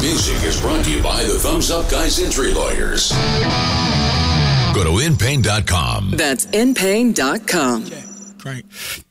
music is brought to you by the Thumbs Up Guys Injury Lawyers. Go to InPain.com. That's InPain.com. Okay, great.